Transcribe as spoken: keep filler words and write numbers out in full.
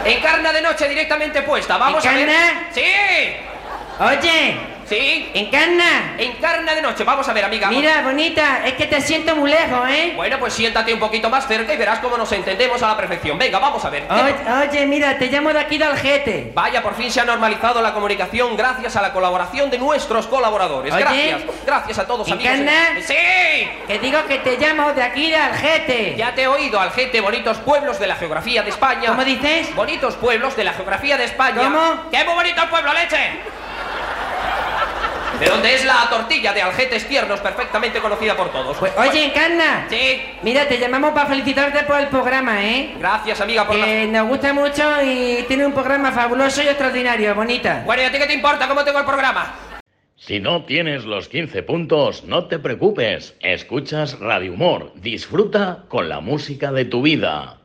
Encarna de noche directamente puesta. Vamos a ver. ¿Encarna? ¡Sí! Oye, ¿Sí? Encarna. Encarna de noche. Vamos a ver, amiga. Mira, bonita, es que te siento muy lejos, ¿eh? Bueno, pues siéntate un poquito más cerca y verás cómo nos entendemos a la perfección. Venga, vamos a ver. Oye, oye, mira, te llamo de aquí de Algete. Vaya, por fin se ha normalizado la comunicación gracias a la colaboración de nuestros colaboradores. Oye, gracias. Gracias a todos, amigos. ¿Encarna? ¡Sí! Que digo que te llamo de aquí de Algete. Ya te he oído, Algete, bonitos pueblos de la geografía de España. ¿Cómo dices? Bonitos pueblos de la geografía de España. ¿Cómo? ¡Qué muy bonito el pueblo, leche! De donde es la tortilla de Algetes tiernos, perfectamente conocida por todos. Pues, oye, Encarna. Sí. Mira, te llamamos para felicitarte por el programa, ¿eh? Gracias, amiga, por Que la... nos gusta mucho y tiene un programa fabuloso y extraordinario, bonita. Bueno, ¿y a ti qué te importa cómo tengo el programa? Si no tienes los quince puntos, no te preocupes. Escuchas Radio Humor. Disfruta con la música de tu vida.